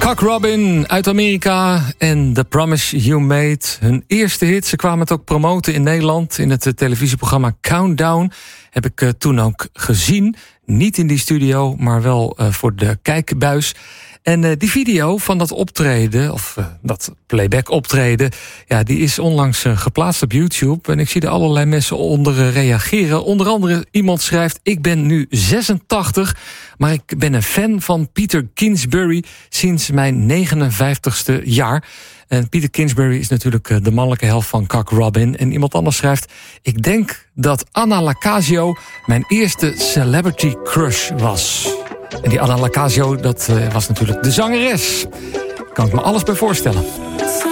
Cock Robin uit Amerika en The Promise You Made. Hun eerste hit. Ze kwamen het ook promoten in Nederland in het televisieprogramma Countdown. Heb ik toen ook gezien. Niet in die studio, maar wel voor de kijkbuis. En die video van dat optreden, of dat playback optreden, ja, die is onlangs geplaatst op YouTube. En ik zie er allerlei mensen onder reageren. Onder andere iemand schrijft: ik ben nu 86, maar ik ben een fan van Peter Kingsbury sinds mijn 59ste jaar. En Peter Kingsbury is natuurlijk de mannelijke helft van Cock Robin. En iemand anders schrijft: ik denk dat Anna Lacasio mijn eerste celebrity crush was. En die Anna Lacasio, dat was natuurlijk de zangeres. Daar kan ik me alles bij voorstellen.